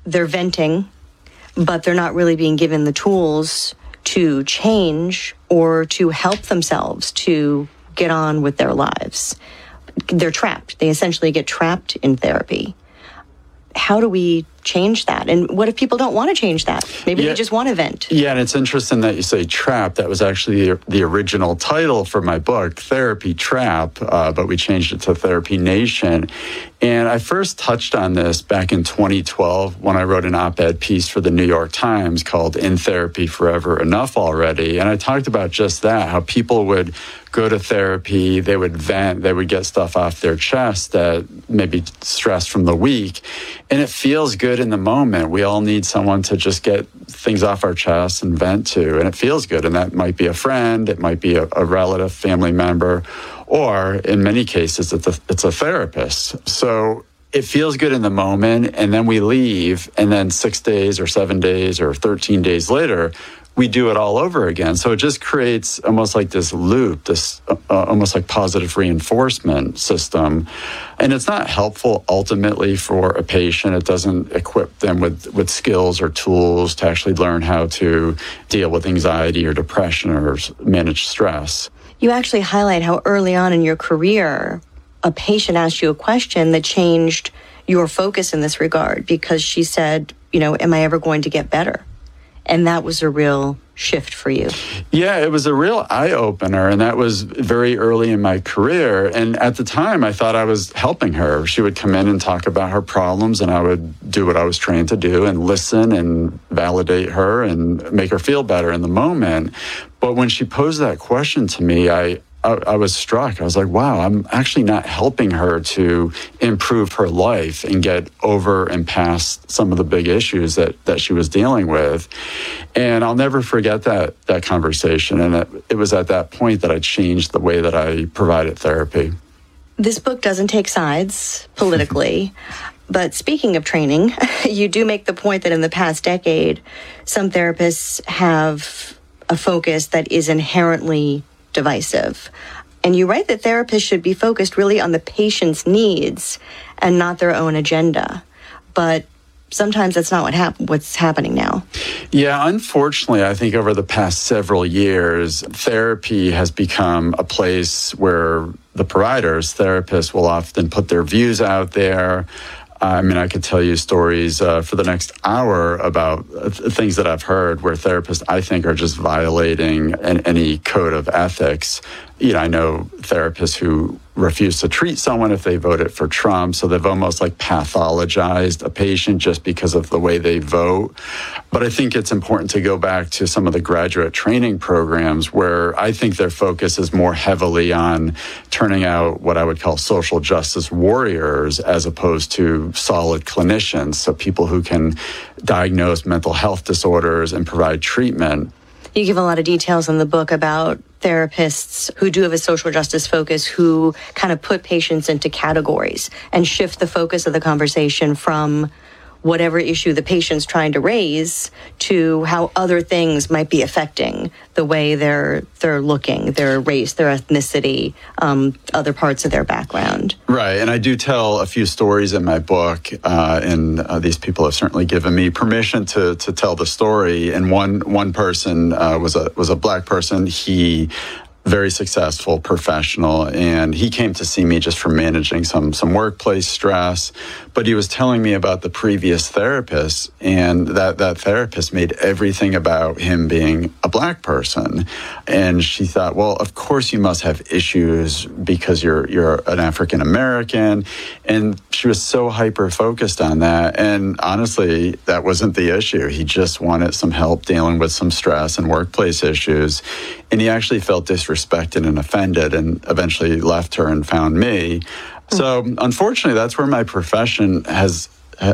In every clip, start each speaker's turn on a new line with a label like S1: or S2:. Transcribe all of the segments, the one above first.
S1: they're venting, but they're not really being given the tools to change or to help themselves to get on with their lives. They're trapped. They essentially get trapped in therapy. How do we change that? And what if people don't want to change that? Maybe they just want to vent.
S2: Yeah, and it's interesting that you say trap. That was actually the original title for my book, Therapy Trap, but we changed it to Therapy Nation. And I first touched on this back in 2012 when I wrote an op-ed piece for the New York Times called In Therapy Forever Enough Already. And I talked about just that, how people would go to therapy, they would vent, they would get stuff off their chest that maybe stress from the week. And it feels good in the moment. We all need someone to just get things off our chest and vent to, and it feels good. And that might be a friend, it might be a relative, family member, or in many cases, it's a therapist. So it feels good in the moment, and then we leave, and then 6 days or 7 days or 13 days later, we do it all over again. So it just creates almost like this loop, this almost like positive reinforcement system. And it's not helpful ultimately for a patient. It doesn't equip them with skills or tools to actually learn how to deal with anxiety or depression or manage stress.
S1: You actually highlight how early on in your career, a patient asked you a question that changed your focus in this regard, because she said, am I ever going to get better? And that was a real shift for you.
S2: Yeah, it was a real eye-opener, and that was very early in my career. And at the time, I thought I was helping her. She would come in and talk about her problems, and I would do what I was trained to do and listen and validate her and make her feel better in the moment. But when she posed that question to me, I was struck. I was like, wow, I'm actually not helping her to improve her life and get over and past some of the big issues that she was dealing with. And I'll never forget that conversation. And it was at that point that I changed the way that I provided therapy.
S1: This book doesn't take sides politically. But speaking of training, you do make the point that in the past decade, some therapists have a focus that is inherently divisive. And you write that therapists should be focused really on the patient's needs and not their own agenda. But sometimes that's not what's happening now.
S2: Yeah, unfortunately, I think over the past several years, therapy has become a place where the providers, therapists, will often put their views out there. I mean, I could tell you stories for the next hour about things that I've heard where therapists, I think, are just violating any code of ethics. I know therapists who refuse to treat someone if they voted for Trump. So they've almost like pathologized a patient just because of the way they vote. But I think it's important to go back to some of the graduate training programs where I think their focus is more heavily on turning out what I would call social justice warriors as opposed to solid clinicians. So people who can diagnose mental health disorders and provide treatment.
S1: You give a lot of details in the book about therapists who do have a social justice focus, who kind of put patients into categories and shift the focus of the conversation from whatever issue the patient's trying to raise to how other things might be affecting the way they're looking, their race, their ethnicity, other parts of their background.
S2: Right, and I do tell a few stories in my book, and these people have certainly given me permission to tell the story. And one person was a Black person. He very successful professional, and he came to see me just for managing some workplace stress. But he was telling me about the previous therapist, and that therapist made everything about him being a Black person. And she thought, well, of course you must have issues because you're an African American. And she was so hyper focused on that. And honestly, that wasn't the issue. He just wanted some help dealing with some stress and workplace issues. And he actually felt disrespected and offended, and eventually left her and found me. So unfortunately, that's where my profession has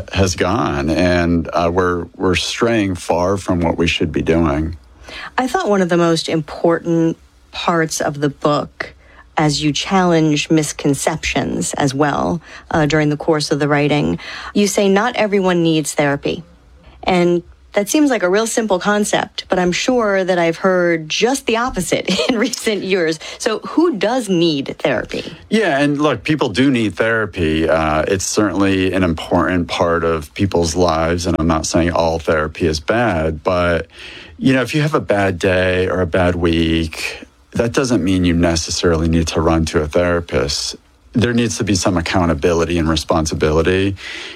S2: gone, and we're straying far from what we should be doing.
S1: I thought one of the most important parts of the book, as you challenge misconceptions as well during the course of the writing, you say not everyone needs therapy. And That seems like a real simple concept, but I'm sure that I've heard just the opposite in recent years. So who does need therapy?
S2: Yeah, and look, people do need therapy. It's certainly an important part of people's lives, and I'm not saying all therapy is bad, but if you have a bad day or a bad week, that doesn't mean you necessarily need to run to a therapist. There needs to be some accountability and responsibility.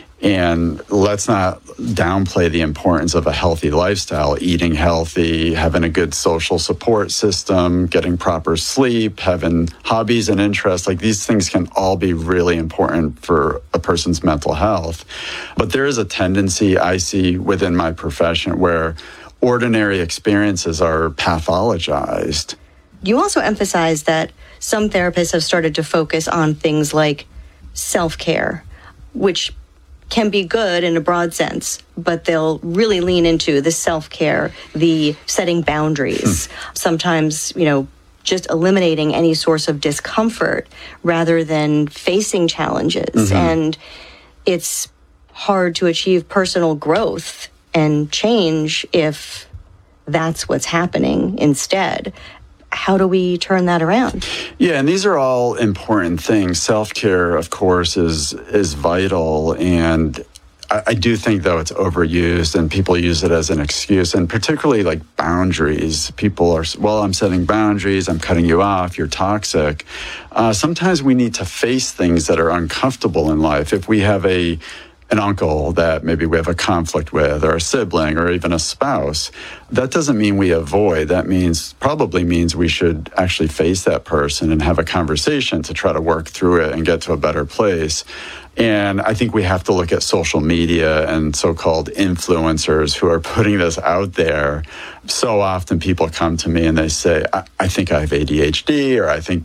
S2: And let's not downplay the importance of a healthy lifestyle, eating healthy, having a good social support system, getting proper sleep, having hobbies and interests. Like, these things can all be really important for a person's mental health. But there is a tendency I see within my profession where ordinary experiences are pathologized.
S1: You also emphasize that some therapists have started to focus on things like self-care, which can be good in a broad sense, but they'll really lean into the self-care, the setting boundaries, sometimes, just eliminating any source of discomfort rather than facing challenges. And it's hard to achieve personal growth and change if that's what's happening instead. How do we turn that around?
S2: Yeah, and these are all important things. Self-care, of course, is vital. And I do think, though, it's overused and people use it as an excuse. And particularly like boundaries. People are, I'm setting boundaries. I'm cutting you off. You're toxic. Sometimes we need to face things that are uncomfortable in life. If we have an uncle that maybe we have a conflict with, or a sibling, or even a spouse, that doesn't mean we avoid. That probably means we should actually face that person and have a conversation to try to work through it and get to a better place. And I think we have to look at social media and so-called influencers who are putting this out there. So often people come to me and they say, I think I have ADHD, or I think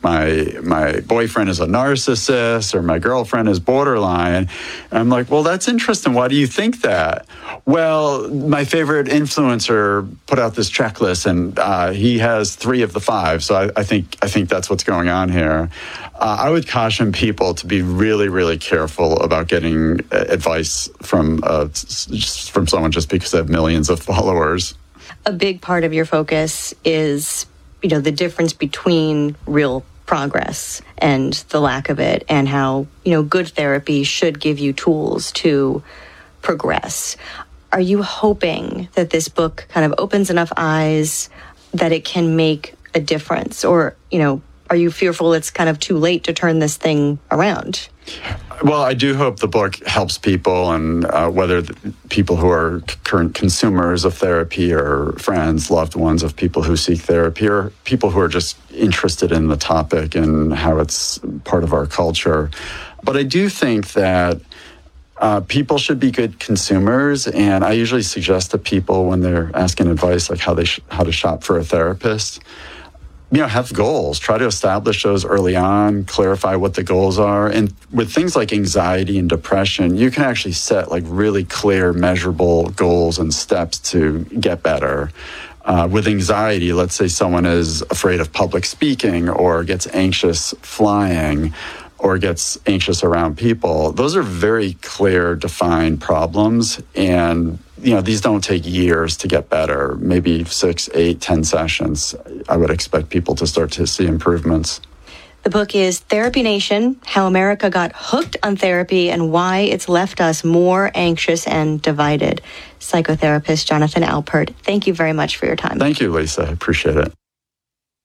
S2: my boyfriend is a narcissist, or my girlfriend is borderline. And I'm like, well, that's interesting. Why do you think that? Well, my favorite influencer put out this checklist, and he has 3 of the 5. So I think that's what's going on here. I would caution people to be really, really careful about getting advice from someone just because they have millions of followers.
S1: A big part of your focus is, the difference between real progress and the lack of it, and how, good therapy should give you tools to progress. Are you hoping that this book kind of opens enough eyes that it can make a difference? Or, are you fearful it's kind of too late to turn this thing around?
S2: Well, I do hope the book helps people, and whether people who are current consumers of therapy, or friends, loved ones of people who seek therapy, or people who are just interested in the topic and how it's part of our culture. But I do think that people should be good consumers, and I usually suggest to people when they're asking advice, like how to shop for a therapist, have goals. Try to establish those early on, clarify what the goals are. And with things like anxiety and depression, you can actually set like really clear, measurable goals and steps to get better. With anxiety, let's say someone is afraid of public speaking, or gets anxious flying, or gets anxious around people. Those are very clear, defined problems. And these don't take years to get better. Maybe 6, 8, 10 sessions. I would expect people to start to see improvements.
S1: The book is Therapy Nation: How America Got Hooked on Therapy and Why It's Left Us More Anxious and Divided. Psychotherapist Jonathan Alpert, thank you very much for your time.
S2: Thank you, Lisa. I appreciate it.